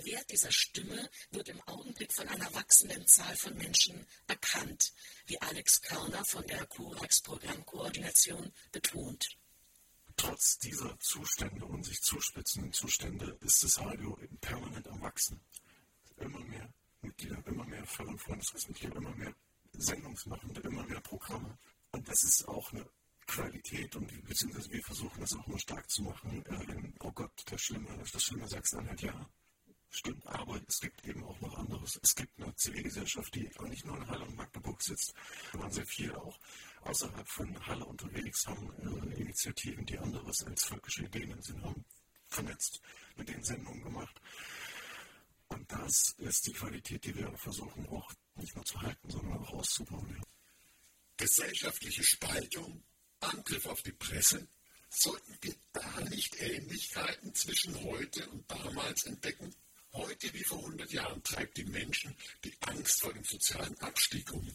Wert dieser Stimme wird im Augenblick von einer wachsenden Zahl von Menschen erkannt, wie Alex Körner von der CORAX-Programmkoordination betont. Trotz dieser Zustände und sich zuspitzenden Zustände ist das Radio permanent am Wachsen. Immer mehr Mitglieder, immer mehr Förder- und Freundeskreismitglieder, immer mehr Sendungsmachende, immer mehr Programme. Und das ist auch eine Qualität, und beziehungsweise wir versuchen das auch immer stark zu machen. Oh Gott, das schlimme Sachsen-Anhalt, ja, stimmt, aber es gibt eben auch noch anderes. Es gibt eine Zivilgesellschaft, die auch nicht nur in Halle und Magdeburg sitzt, sondern sehr viel auch außerhalb von Halle unterwegs, haben Initiativen, die anderes als völkische Ideen im Sinn haben, vernetzt, mit den Sendungen gemacht. Und das ist die Qualität, die wir versuchen auch nicht nur zu halten, sondern auch auszubauen. Ja. Gesellschaftliche Spaltung, Angriff auf die Presse, sollten wir da nicht Ähnlichkeiten zwischen heute und damals entdecken? Heute wie vor 100 Jahren treibt die Menschen die Angst vor dem sozialen Abstieg um.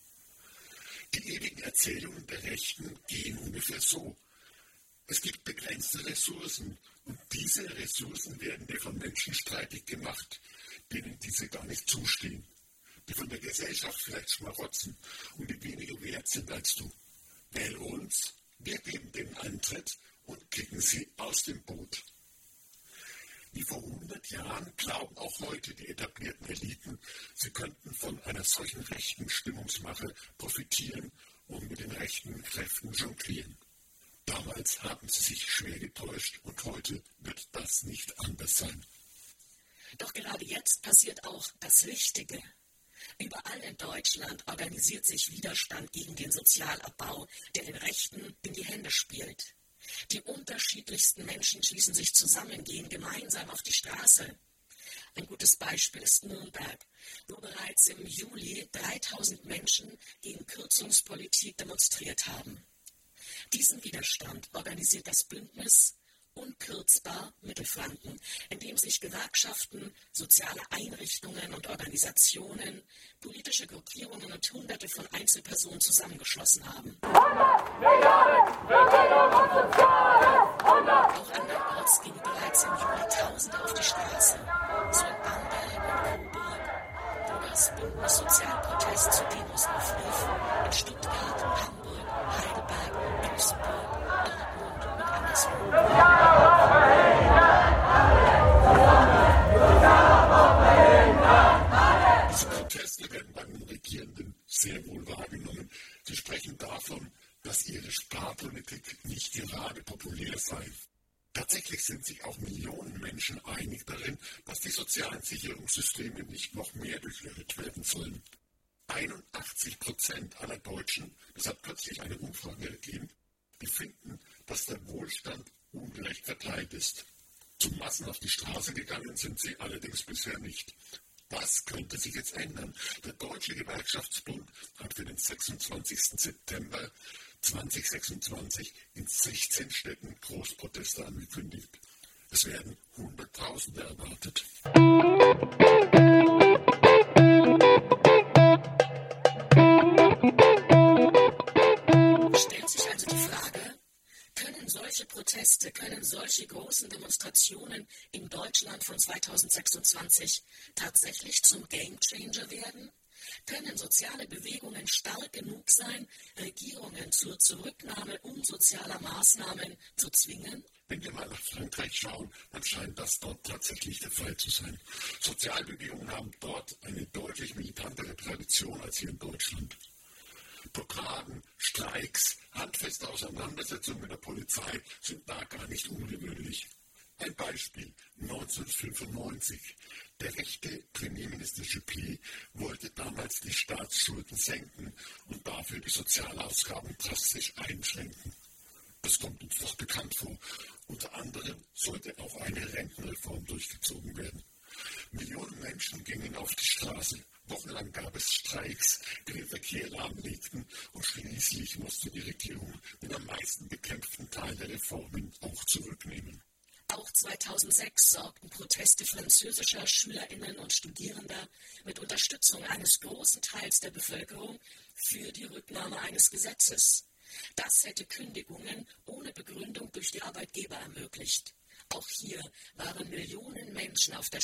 Die ewigen Erzählungen der Rechten gehen ungefähr so: Es gibt begrenzte Ressourcen und diese Ressourcen werden dir von Menschen streitig gemacht, denen diese gar nicht zustehen, die von der Gesellschaft vielleicht schmarotzen und die weniger wert sind als du. Wähl uns, wir geben den Eintritt und kicken sie aus dem Boot. Wie vor 100 Jahren glauben auch heute die etablierten Eliten, sie könnten von einer solchen rechten Stimmungsmache profitieren und mit den rechten Kräften jonglieren. Damals haben sie sich schwer getäuscht und heute wird das nicht anders sein. Doch gerade jetzt passiert auch das Richtige. Überall in Deutschland organisiert sich Widerstand gegen den Sozialabbau, der den Rechten in die Hände spielt. Die unterschiedlichsten Menschen schließen sich zusammen, gehen gemeinsam auf die Straße. Ein gutes Beispiel ist Nürnberg, wo bereits im Juli 3000 Menschen gegen Kürzungspolitik demonstriert haben. Diesen Widerstand organisiert das Bündnis Unkürzbar Mittelfranken, in dem sich Gewerkschaften, soziale Einrichtungen und Organisationen, politische Gruppierungen und Hunderte von Einzelpersonen zusammengeschlossen haben. 100 Milliarden für Bildung und Soziales! 100! Auch andernorts gingen bereits im Juli Tausende auf die Straße, so in Bamberg und Coburg, wo das Bündnis Sozialprotest zu Demos aufrief, in Stuttgart, Hamburg, Heidelberg, Duisburg, Dortmund und anderswo. Diese Proteste werden bei den Regierenden sehr wohl wahrgenommen. Sie sprechen davon, dass ihre Sparpolitik nicht gerade populär sei. Tatsächlich sind sich auch Millionen Menschen einig darin, dass die sozialen Sicherungssysteme nicht noch mehr durchlöchert werden sollen. 81% aller Deutschen, das hat kürzlich eine Umfrage ergeben, befinden, dass der Wohlstand ungerecht verteilt ist. Zu Massen auf die Straße gegangen sind sie allerdings bisher nicht. Das könnte sich jetzt ändern. Der Deutsche Gewerkschaftsbund hat für den 26. September 2026 in 16 Städten Großproteste angekündigt. Es werden Hunderttausende erwartet. Stellt sich also die Frage, können solche Proteste, können solche großen Demonstrationen in Deutschland von 2026 tatsächlich zum Gamechanger werden? Können soziale Bewegungen stark genug sein, Regierungen zur Zurücknahme unsozialer Maßnahmen zu zwingen? Wenn wir mal nach Frankreich schauen, dann scheint das dort tatsächlich der Fall zu sein. Sozialbewegungen haben dort eine deutlich militantere Tradition als hier in Deutschland. Blockaden, Streiks, handfeste Auseinandersetzungen mit der Polizei sind da gar nicht ungewöhnlich. Ein Beispiel: 1995. Der rechte Premierminister Juppé wollte damals die Staatsschulden senken und dafür die Sozialausgaben drastisch einschränken. Das kommt uns doch bekannt vor. Unter anderem sollte auch eine Rentenreform durchgezogen werden. Millionen Menschen gingen auf die Straße. Wochenlang gab es Streiks, die den Verkehr lahmlegten, und schließlich musste die Regierung den am meisten bekämpften Teil der Reformen auch zurücknehmen. Auch 2006 sorgten Proteste französischer SchülerInnen und Studierender mit Unterstützung eines großen Teils der Bevölkerung für die Rücknahme eines Gesetzes. Das hätte Kündigungen ohne Begründung durch die Arbeitgeber ermöglicht. Auch hier waren Millionen Menschen auf der